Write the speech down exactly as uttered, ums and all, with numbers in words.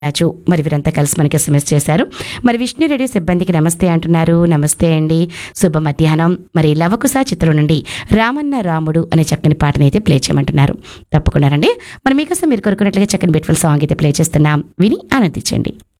రాజు మరి వీరంతా కలిసి మనకి ఎస్ఎంఎస్ చేశారు. మరి విష్ణు రెడ్డి సిబ్బందికి నమస్తే అంటున్నారు. నమస్తే అండి, శుభ మధ్యాహ్నం. మరి లవకుశ చిత్రం నుండి రామన్న రాముడు అనే చక్కని పాటని అయితే ప్లే చేయమంటున్నారు. తప్పకుండా రండి. మరి మీకోసం మీరు కోరుకున్నట్లుగా చక్కని బ్యూటిఫుల్ సాంగ్ అయితే ప్లే చేస్తున్నాం, విని ఆనందించండి.